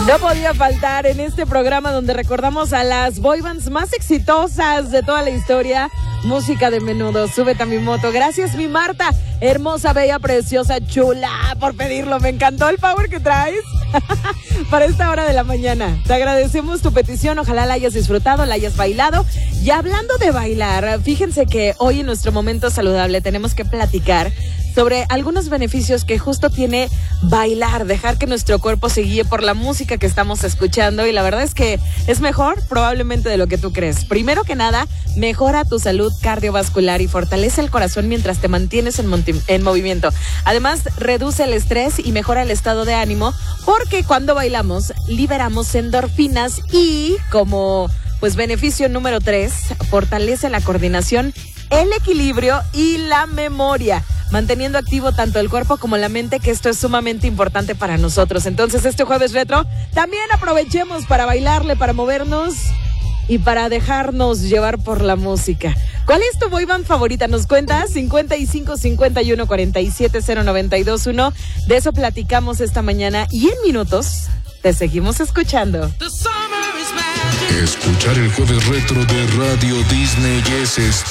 No podía faltar en este programa donde recordamos a las boy bands más exitosas de toda la historia. Música de Menudo, Súbete a mi moto. Gracias, mi Marta, hermosa, bella, preciosa, chula, por pedirlo. Me encantó el power que traes para esta hora de la mañana. Te agradecemos tu petición, ojalá la hayas disfrutado, la hayas bailado. Y hablando de bailar, fíjense que hoy en nuestro momento saludable tenemos que platicar sobre algunos beneficios que justo tiene bailar, dejar que nuestro cuerpo se guíe por la música que estamos escuchando, y la verdad es que es mejor probablemente de lo que tú crees. Primero que nada, mejora tu salud cardiovascular y fortalece el corazón mientras te mantienes en movimiento. Además, reduce el estrés y mejora el estado de ánimo, porque cuando bailamos liberamos endorfinas y, como beneficio número 3, fortalece la coordinación, el equilibrio y la memoria, manteniendo activo tanto el cuerpo como la mente, que esto es sumamente importante para nosotros. Entonces, este jueves retro también aprovechemos para bailarle, para movernos y para dejarnos llevar por la música. ¿Cuál es tu boy band favorita? Nos cuentas 55 51 47 092 1. De eso platicamos esta mañana y en minutos te seguimos escuchando. Escuchar el jueves retro de Radio Disney es